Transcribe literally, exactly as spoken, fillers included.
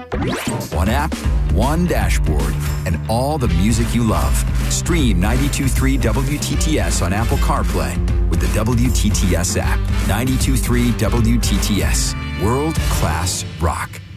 One app, one dashboard, and all the music you love. Stream ninety-two point three W T T S on Apple CarPlay with the W T T S app. ninety-two point three W T T S. World-class rock.